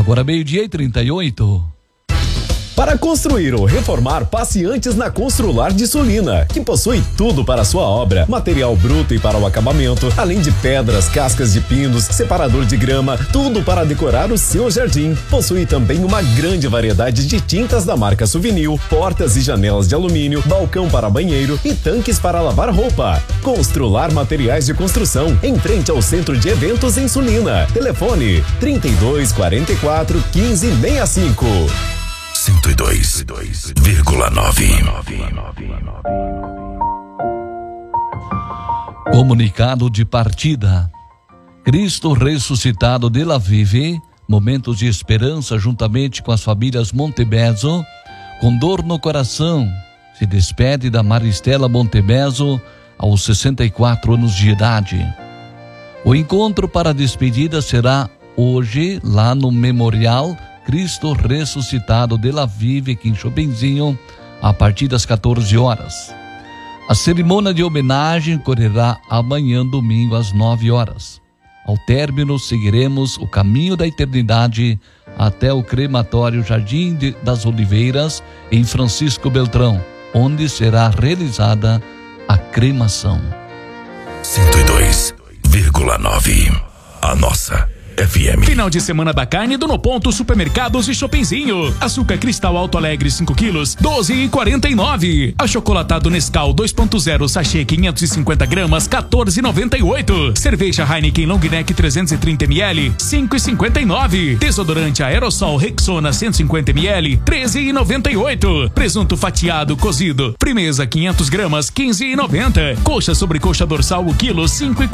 Agora 12:38. Para construir ou reformar, passe antes na Constrular de Sulina, que possui tudo para a sua obra. Material bruto e para o acabamento, além de pedras, cascas de pinos, separador de grama, tudo para decorar o seu jardim. Possui também uma grande variedade de tintas da marca Suvinil, portas e janelas de alumínio, balcão para banheiro e tanques para lavar roupa. Constrular Materiais de Construção, em frente ao Centro de Eventos em Sulina. Telefone 3244 1565. 102,9. Comunicado de partida. Cristo ressuscitado de la Vive, momentos de esperança juntamente com as famílias Montebeso, com dor no coração, se despede da Maristela Montebeso aos 64 anos de idade. O encontro para a despedida será hoje lá no Memorial Cristo Ressuscitado de la Vive, aqui em Chopinzinho, a partir das 14 horas. A cerimônia de homenagem ocorrerá amanhã, domingo, às 9 horas. Ao término, seguiremos o caminho da eternidade até o crematório Jardim das Oliveiras, em Francisco Beltrão, onde será realizada a cremação. 102,9. A nossa FM. Final de semana da carne do No Ponto Supermercados e Chopinzinho. Açúcar Cristal Alto Alegre 5 quilos, 12,49. Achocolatado Nescau 2.0 sachê 550 gramas, 14,98. Cerveja Heineken Long Neck 330 ml, 5,59. Desodorante Aerosol Rexona 150 ml, 13,98. Presunto fatiado cozido Primeza 500 gramas, 15,90. Coxa sobre coxa dorsal o quilo, 5,49.